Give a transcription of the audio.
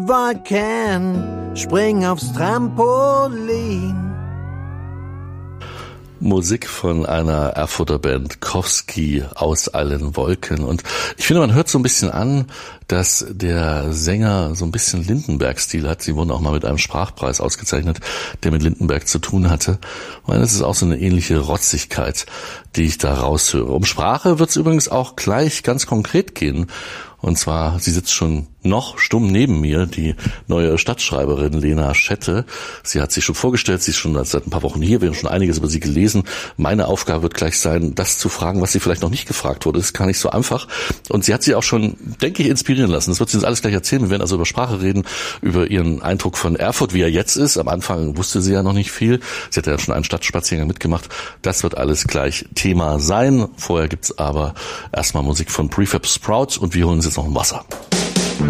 Vulkan, spring aufs Trampolin. Musik von einer Erfurter Band, Kowski aus allen Wolken. Und ich finde, man hört so ein bisschen an, dass der Sänger so ein bisschen Lindenberg-Stil hat. Sie wurden auch mal mit einem Sprachpreis ausgezeichnet, der mit Lindenberg zu tun hatte. Und das ist auch so eine ähnliche Rotzigkeit, die ich da raushöre. Um Sprache wird es übrigens auch gleich ganz konkret gehen. Und zwar, sie sitzt schon noch stumm neben mir, die neue Stadtschreiberin Lena Schette. Sie hat sich schon vorgestellt, sie ist schon seit ein paar Wochen hier, wir haben schon einiges über sie gelesen. Meine Aufgabe wird gleich sein, das zu fragen, was sie vielleicht noch nicht gefragt wurde. Das ist gar nicht so einfach. Und sie hat sich auch schon, denke ich, inspirieren lassen. Das wird sie uns alles gleich erzählen. Wir werden also über Sprache reden, über ihren Eindruck von Erfurt, wie er jetzt ist. Am Anfang wusste sie ja noch nicht viel. Sie hat ja schon einen Stadtspaziergang mitgemacht. Das wird alles gleich Thema sein. Vorher gibt's aber erstmal Musik von Prefab Sprout und wir holen uns jetzt noch ein Wasser.